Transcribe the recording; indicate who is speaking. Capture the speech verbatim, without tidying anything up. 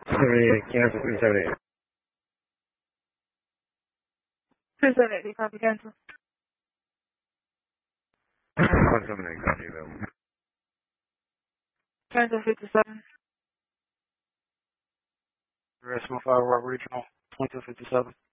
Speaker 1: seventy-eight, cancel three seventy-eight.
Speaker 2: three seventy-eight, copy, cancel.
Speaker 1: one seventy-eight, copy, available.
Speaker 2: Cancel fifty-seven.
Speaker 3: Rest one five Rock Regional, twenty-two fifty-seven.